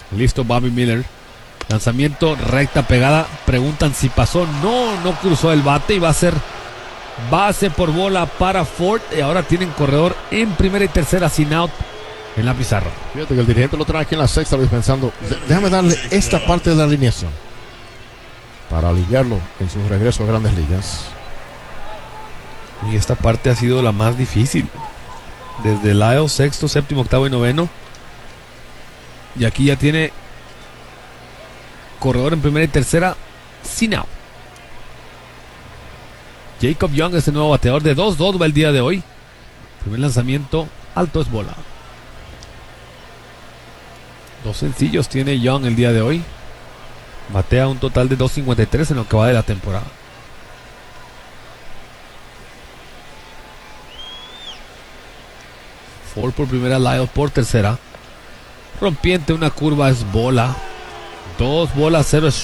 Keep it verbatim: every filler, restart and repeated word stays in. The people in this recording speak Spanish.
Listo Bobby Miller. Lanzamiento recta pegada. Preguntan si pasó. No, no cruzó el bate y va a ser base por bola para Ford. Y ahora tienen corredor en primera y tercera sin out en la pizarra. Fíjate que el dirigente lo trae aquí en la sexta, Luis, pensando, déjame darle esta parte de la alineación para aliviarlo en su regreso a Grandes Ligas. Y esta parte ha sido la más difícil. Desde Lyle, sexto, séptimo, octavo y noveno. Y aquí ya tiene corredor en primera y tercera sin out. Jacob Young es el nuevo bateador de dos dos va el día de hoy. Primer lanzamiento alto, es bola. Dos sencillos tiene Young el día de hoy. Batea un total de dos cincuenta y tres en lo que va de la temporada. Ford por primera, Lyle por tercera. Rompiente, una curva, es bola. Dos bolas, cero